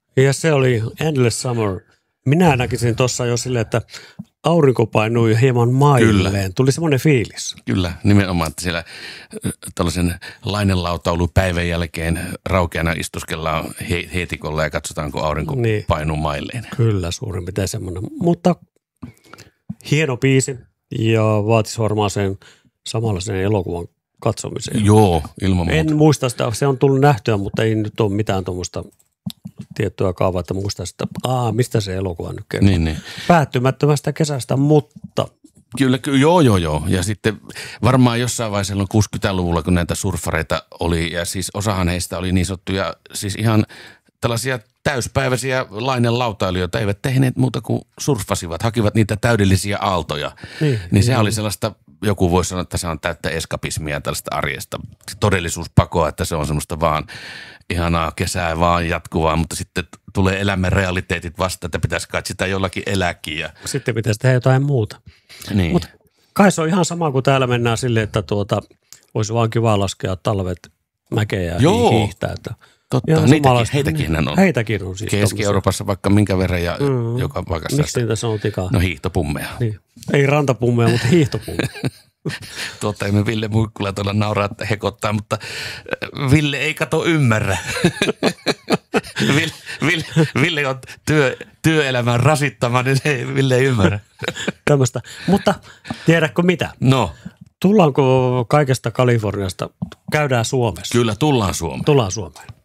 Ja se oli Endless Summer. Minä näkisin tuossa jo silleen, että aurinko painui hieman mailleen. Kyllä. Tuli semmoinen fiilis. Kyllä, nimenomaan, että siellä tällaisen lainelautaulu päivän jälkeen raukeana istuskellaan heitikolla ja katsotaan, kun aurinko painuu mailleen. Kyllä, suurin piirtein semmoinen. Mutta hieno biisi ja vaatisi varmaan sen samanlaisen elokuvan katsomiseen. Joo, ilman muuta. En muista sitä, se on tullut nähtyä, mutta ei nyt ole mitään tuommoista tiettyä kaavaa, että muista sitä, mistä se elokuva nyt kertoo. Niin. Päättymättömästä kesästä, mutta... Kyllä, joo. Ja sitten varmaan jossain vaiheessa 60-luvulla, kun näitä surffareita oli, ja siis osahan heistä oli niin sanottuja, siis ihan tällaisia täyspäiväisiä lainelautailijoita, eivät tehneet muuta kuin surffasivat, hakivat niitä täydellisiä aaltoja. Niin sehän oli sellaista, joku voisi sanoa, että se on täyttä eskapismia tällaista arjesta, todellisuuspakoa, että se on semmoista vaan ihanaa kesää vaan jatkuvaa, mutta sitten tulee elämän realiteetit vasta, että pitäisi kai sitä jollakin elääkin. Ja... Sitten pitäisi tehdä jotain muuta. Niin. Mutta kai se on ihan sama kuin täällä mennään silleen, että olisi vaan kiva laskea talvet mäkeä ja hiihtää. Totta, heitäkin on. Heitäkin on siis. Keski-Euroopassa vaikka minkä verran ja joka paikassa. Miksi niitä sanotikaan? No hiihtopummeja. Niin. Ei rantapummeja, mutta hiihtopummeja. Tuottajamme Ville Muikkula tuolla nauraa, että hekottaa, mutta Ville ei ymmärrä. Ville on työelämän rasittama, niin Ville ei ymmärrä. Tämmöistä. Mutta tiedätkö mitä? No. Tullaanko kaikesta Kaliforniasta? Käydään Suomessa. Kyllä, tullaan Suomeen. Tullaan Suomeen.